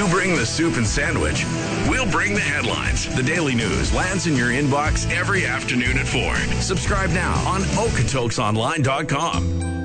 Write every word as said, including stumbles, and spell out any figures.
You bring the soup and sandwich. We'll bring the headlines. The Daily News lands in your inbox every afternoon at four. Subscribe now on okotoksonline dot com.